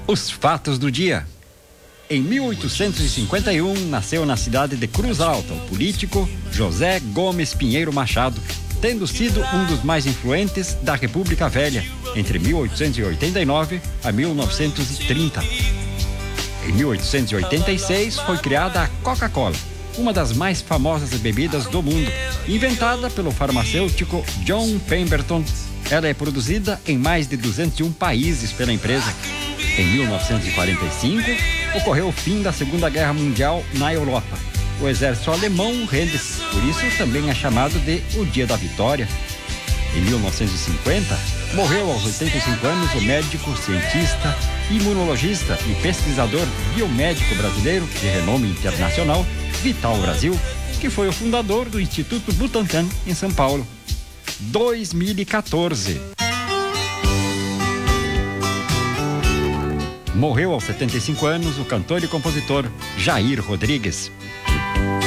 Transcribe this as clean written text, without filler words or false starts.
Os fatos do dia. Em 1851, nasceu na cidade de Cruz Alta o político José Gomes Pinheiro Machado, tendo sido um dos mais influentes da República Velha, entre 1889 a 1930. Em 1886, foi criada a Coca-Cola, uma das mais famosas bebidas do mundo, inventada pelo farmacêutico John Pemberton. Ela é produzida em mais de 201 países pela empresa. Em 1945, ocorreu o fim da Segunda Guerra Mundial na Europa. O exército alemão rende-se, por isso também é chamado de o Dia da Vitória. Em 1950, morreu aos 85 anos o médico, cientista, imunologista e pesquisador biomédico brasileiro de renome internacional, Vital Brasil, que foi o fundador do Instituto Butantan, em São Paulo. 2014. Morreu aos 75 anos o cantor e compositor Jair Rodrigues.